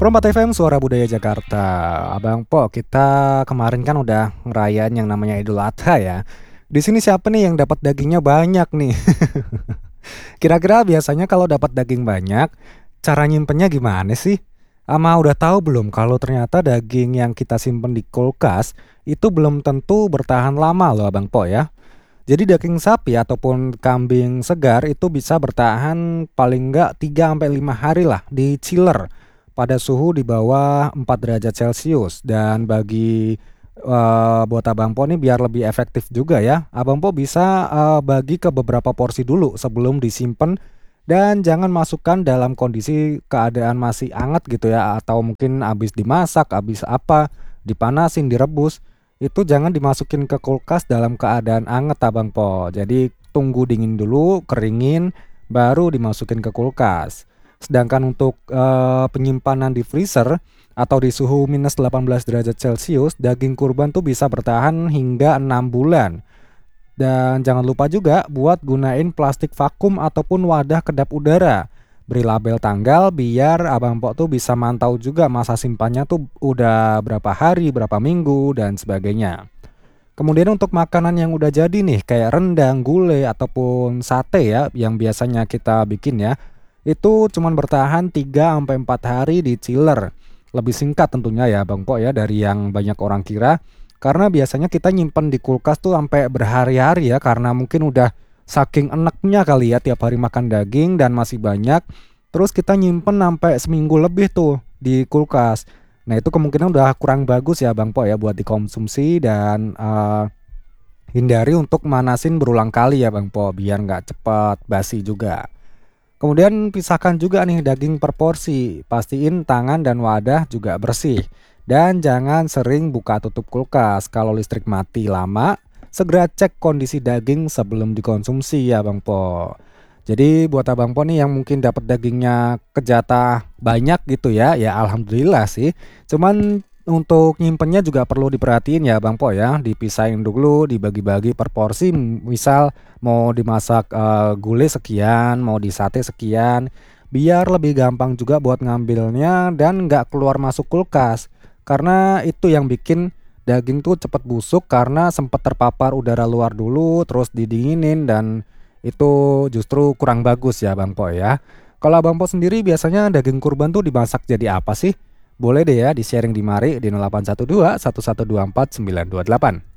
104 FM Suara Budaya Jakarta. Abang Po, kita kemarin kan udah ngerayain yang namanya Idul Adha ya. Di sini siapa nih yang dapat dagingnya banyak nih? Kira-kira biasanya kalau dapat daging banyak, cara nyimpennya gimana sih? Ama udah tahu belum kalau ternyata daging yang kita simpen di kulkas itu belum tentu bertahan lama loh Abang Po ya. Jadi daging sapi ataupun kambing segar itu bisa bertahan paling enggak 3 sampai 5 hari lah di chiller pada suhu di bawah 4 derajat Celcius. Dan bagi buat Abang Po nih biar lebih efektif juga ya, Abang Po bisa bagi ke beberapa porsi dulu sebelum disimpan, dan jangan masukkan dalam kondisi keadaan masih hangat gitu ya, atau mungkin habis dimasak, habis apa, dipanasin, direbus. Itu jangan dimasukin ke kulkas dalam keadaan anget Abang Po. Jadi tunggu dingin dulu, keringin, baru dimasukin ke kulkas. Sedangkan untuk penyimpanan di freezer atau di suhu minus 18 derajat Celcius, daging kurban tuh bisa bertahan hingga 6 bulan. Dan jangan lupa juga buat gunain plastik vakum ataupun wadah kedap udara. Beri label tanggal biar Abang Po tuh bisa mantau juga masa simpannya tuh udah berapa hari, berapa minggu, dan sebagainya. Kemudian untuk makanan yang udah jadi nih kayak rendang, gulai, ataupun sate ya yang biasanya kita bikin ya, itu cuman bertahan 3 sampai 4 hari di chiller. Lebih singkat tentunya ya Bang Po ya dari yang banyak orang kira. Karena biasanya kita nyimpen di kulkas tuh sampai berhari-hari ya, karena mungkin udah saking enaknya kali ya tiap hari makan daging dan masih banyak. Terus kita nyimpen sampai seminggu lebih tuh di kulkas. Nah, itu kemungkinan udah kurang bagus ya Bang Po ya buat dikonsumsi, dan hindari untuk manasin berulang kali ya Bang Po biar nggak cepat basi juga. Kemudian pisahkan juga nih daging per porsi. Pastiin tangan dan wadah juga bersih. Dan jangan sering buka tutup kulkas. Kalau listrik mati lama, segera cek kondisi daging sebelum dikonsumsi ya Bang Po. Jadi buat Abang Po nih yang mungkin dapat dagingnya kejatah banyak gitu ya, ya alhamdulillah sih. Cuman untuk nyimpennya juga perlu diperhatiin ya Bang Po ya. Dipisahin dulu, dibagi-bagi per porsi. Misal mau dimasak gulai sekian, mau di sate sekian, biar lebih gampang juga buat ngambilnya dan nggak keluar masuk kulkas. Karena itu yang bikin daging tuh cepet busuk karena sempat terpapar udara luar dulu, terus didinginin, dan itu justru kurang bagus ya Bang Po ya. Kalau Abang Po sendiri biasanya daging kurban tuh dimasak jadi apa sih? Boleh deh ya di-sharing di mari di 0812 1124 928.